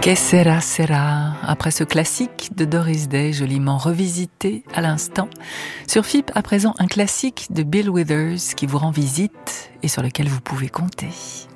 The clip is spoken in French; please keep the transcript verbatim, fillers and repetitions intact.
Que sera sera, après ce classique de Doris Day, joliment revisité à l'instant. Sur F I P, à présent, un classique de Bill Withers qui vous rend visite et sur lequel vous pouvez compter.